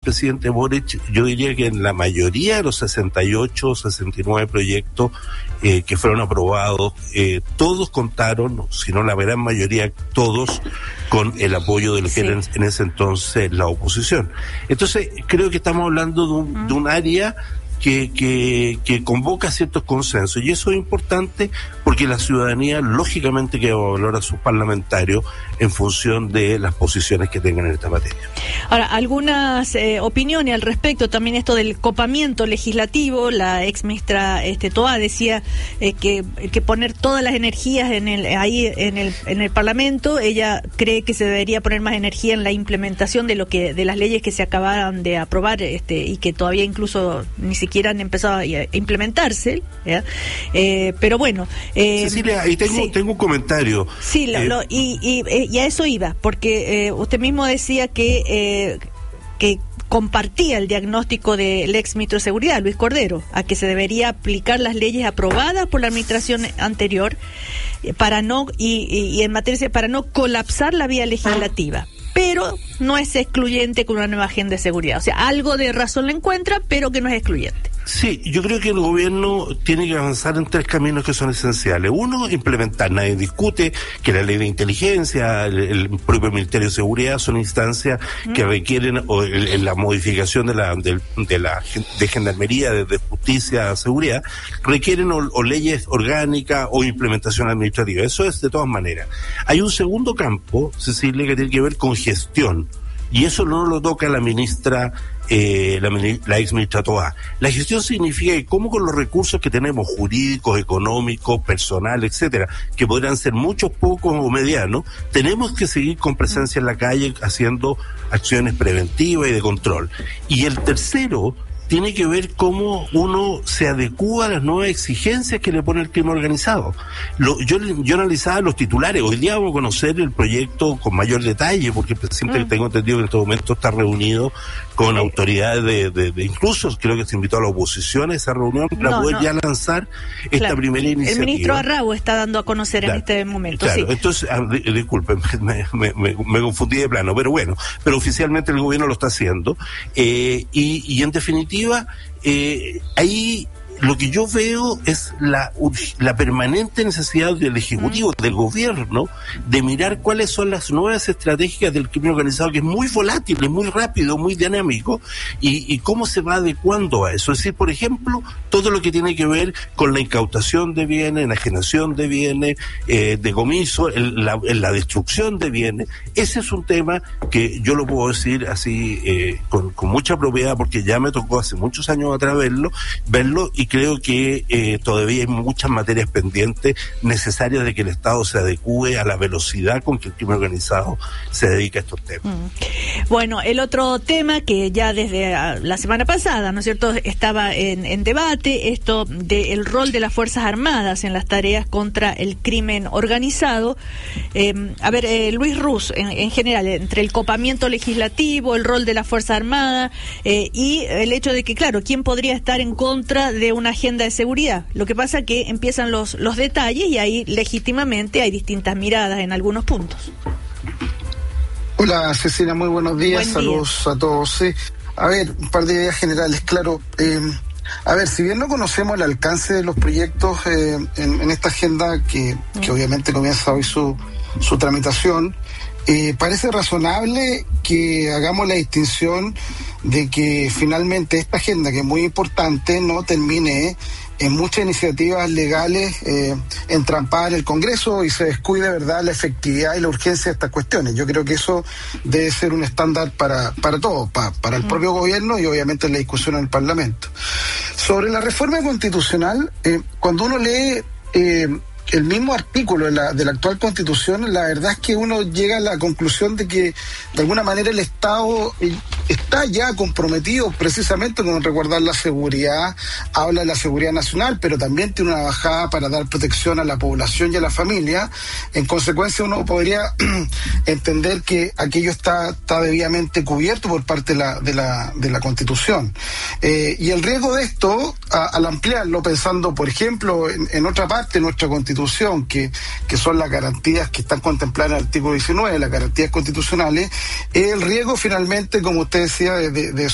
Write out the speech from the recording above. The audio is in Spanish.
presidente Boric, yo diría que en la mayoría de los 68, 69 proyectos que fueron aprobados, todos contaron, si no la gran mayoría, todos con el apoyo de lo que era en ese entonces la oposición. Entonces, creo que estamos hablando de un área que convoca ciertos consensos, y eso es importante porque la ciudadanía lógicamente que valora a sus parlamentarios en función de las posiciones que tengan en esta materia. Ahora, algunas opiniones al respecto, también esto del copamiento legislativo. La ex ministra Toá decía que poner todas las energías en el Parlamento. Ella cree que se debería poner más energía en la implementación de las leyes que se acabaran de aprobar y que todavía incluso ni siquiera han empezado a implementarse, ¿ya? Pero bueno. Cecilia, ahí tengo un comentario. Sí, y a eso iba, porque usted mismo decía que compartía el diagnóstico del ex ministro de Seguridad, Luis Cordero, a que se debería aplicar las leyes aprobadas por la administración anterior para no colapsar la vía legislativa. Pero no es excluyente con una nueva agenda de seguridad. O sea, algo de razón le encuentra, pero que no es excluyente. Sí, yo creo que el gobierno tiene que avanzar en 3 caminos que son esenciales. Uno, implementar. Nadie discute que la ley de inteligencia, el propio Ministerio de Seguridad son instancias que requieren la modificación de gendarmería, de justicia, seguridad, requieren o leyes orgánicas o implementación administrativa. Eso es de todas maneras. Hay un segundo campo, Cecilia, que tiene que ver con gestión. Y eso no lo toca la ministra, la ex ministra Toá. La gestión significa que cómo con los recursos que tenemos, jurídicos, económicos, personal, etcétera, que podrán ser muchos, pocos o medianos, tenemos que seguir con presencia en la calle haciendo acciones preventivas y de control. Y el tercero tiene que ver cómo uno se adecúa a las nuevas exigencias que le pone el crimen organizado. Yo analizaba los titulares. Hoy día vamos a conocer el proyecto con mayor detalle, porque el presidente, tengo entendido que en este momento está reunido con autoridades de incluso creo que se invitó a la oposición a esa reunión para poder ya lanzar esta primera iniciativa. El ministro Arrau está dando a conocer en este momento. Claro, sí. Entonces, disculpen, me confundí de plano, pero oficialmente el gobierno lo está haciendo, y en definitiva ahí lo que yo veo es la permanente necesidad del Ejecutivo, del Gobierno, de mirar cuáles son las nuevas estrategias del crimen organizado, que es muy volátil, es muy rápido, muy dinámico, y cómo se va adecuando a eso. Es decir, por ejemplo, todo lo que tiene que ver con la incautación de bienes, enajenación de bienes, decomiso, la destrucción de bienes. Ese es un tema que yo lo puedo decir así con mucha propiedad, porque ya me tocó hace muchos años atrás verlo, y creo que todavía hay muchas materias pendientes necesarias de que el Estado se adecúe a la velocidad con que el crimen organizado se dedica a estos temas. Bueno, el otro tema que ya desde la semana pasada, ¿no es cierto?, estaba en debate, esto del rol de las Fuerzas Armadas en las tareas contra el crimen organizado. Luis Ruz, en general, entre el copamiento legislativo, el rol de las Fuerzas Armadas y el hecho de que, claro, ¿quién podría estar en contra de una agenda de seguridad? Lo que pasa es que empiezan los detalles y ahí legítimamente hay distintas miradas en algunos puntos. Hola Cecilia, muy buenos días. Saludos a todos. Sí. A ver, un par de ideas generales, claro. Si bien no conocemos el alcance de los proyectos en esta agenda que obviamente comienza hoy su tramitación, parece razonable que hagamos la distinción de que finalmente esta agenda, que es muy importante, no termine en muchas iniciativas legales entrampadas en el Congreso y se descuide, ¿verdad?, la efectividad y la urgencia de estas cuestiones. Yo creo que eso debe ser un estándar para todos, para el propio gobierno y obviamente en la discusión en el Parlamento. Sobre la reforma constitucional, cuando uno lee el mismo artículo de la actual Constitución, la verdad es que uno llega a la conclusión de que de alguna manera el Estado está ya comprometido precisamente con resguardar la seguridad. Habla de la seguridad nacional, pero también tiene una bajada para dar protección a la población y a la familia. En consecuencia, uno podría entender que aquello está debidamente cubierto por parte de la Constitución. Y el riesgo de esto, al ampliarlo, pensando, por ejemplo, en otra parte de nuestra Constitución, que son las garantías que están contempladas en el artículo 19, las garantías constitucionales, el riesgo finalmente, como usted decía, de